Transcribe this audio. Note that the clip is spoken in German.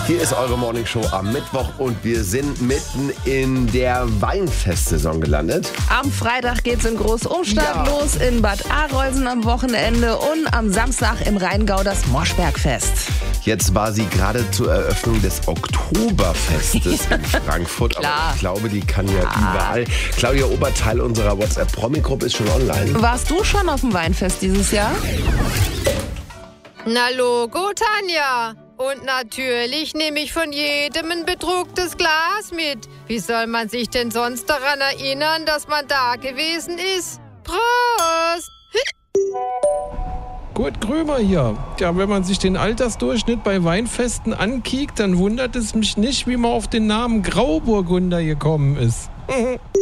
Hier ist eure Morningshow am Mittwoch und wir sind mitten in der Weinfestsaison gelandet. Am Freitag geht's in Großumstadt los, in Bad Arolsen am Wochenende und am Samstag im Rheingau das Moschbergfest. Jetzt war sie gerade zur Eröffnung des Oktoberfestes in Frankfurt. Klar. Aber ich glaube, die kann ja überall. Claudia Oberteil unserer WhatsApp-Promi-Gruppe ist schon online. Warst du schon auf dem Weinfest dieses Jahr? Na Logo, Tanja. Und natürlich nehme ich von jedem ein bedrucktes Glas mit. Wie soll man sich denn sonst daran erinnern, dass man da gewesen ist? Prost! Kurt Krömer hier. Ja, wenn man sich den Altersdurchschnitt bei Weinfesten ankiekt, dann wundert es mich nicht, wie man auf den Namen Grauburgunder gekommen ist.